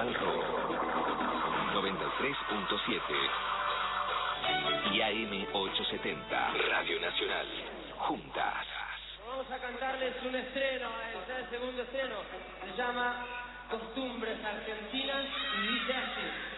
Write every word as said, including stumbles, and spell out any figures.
Nacional Rock. noventa y tres punto siete. Y A M ochocientos setenta. Radio Nacional. Juntas. Vamos a cantarles un estreno, es el segundo estreno. Se llama Costumbres Argentinas y dice así.